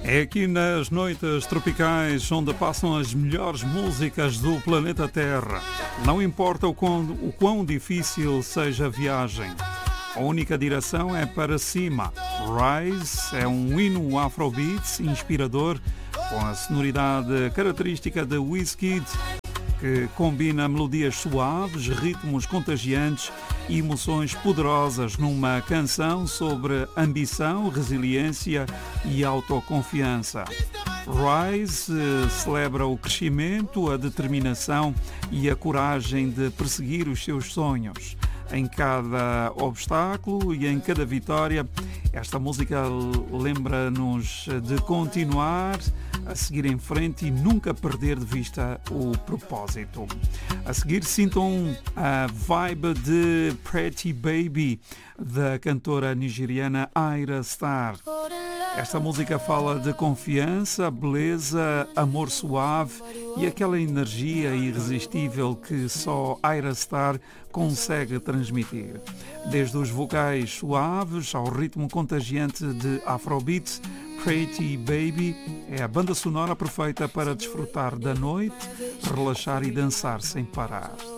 É aqui nas noites tropicais onde passam as melhores músicas do planeta Terra. Não importa o quão difícil seja a viagem, a única direção é para cima. Rise é um hino afrobeat inspirador com a sonoridade característica de Wizkid, que combina melodias suaves, ritmos contagiantes e emoções poderosas numa canção sobre ambição, resiliência e autoconfiança. Rise celebra o crescimento, a determinação e a coragem de perseguir os seus sonhos. Em cada obstáculo e em cada vitória, esta música lembra-nos de continuar a seguir em frente e nunca perder de vista o propósito. A seguir, sintam a vibe de Pretty Baby, da cantora nigeriana Ayra Starr. Esta música fala de confiança, beleza, amor suave e aquela energia irresistível que só Ayra Starr consegue transmitir. Desde os vocais suaves ao ritmo contagiante de Afrobeat, Pretty Baby é a banda sonora perfeita para desfrutar da noite, relaxar e dançar sem parar.